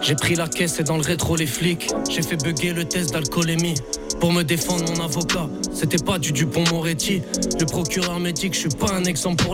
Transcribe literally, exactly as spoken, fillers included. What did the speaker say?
J'ai pris la caisse et dans le rétro les flics. J'ai fait bugger le test d'alcoolémie. Pour me défendre mon avocat, c'était pas du Dupont-Moretti. Le procureur me dit que je suis pas un exemple pour